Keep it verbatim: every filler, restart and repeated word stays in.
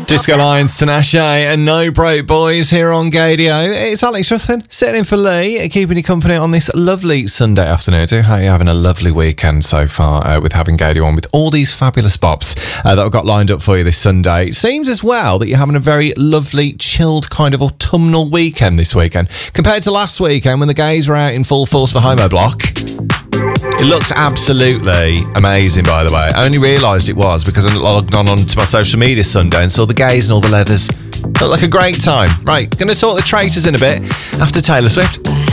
Disco Lions, Tinashe and No Broke Boys here on Gadio. It's Alex Ruffin sitting in for Lee, keeping you company on this lovely Sunday afternoon. Do hope you're having a lovely weekend so far uh, with having Gadio on with all these fabulous bops uh, that I've got lined up for you this Sunday. It seems as well that you're having a very lovely, chilled kind of autumnal weekend this weekend compared to last weekend when the gays were out in full force for Homo Block. It looks absolutely amazing, by the way. I only realised it was because I logged on onto my social media Sunday and saw the gays and all the leathers. Looked like a great time. Right, going to talk the traitors in a bit after Taylor Swift.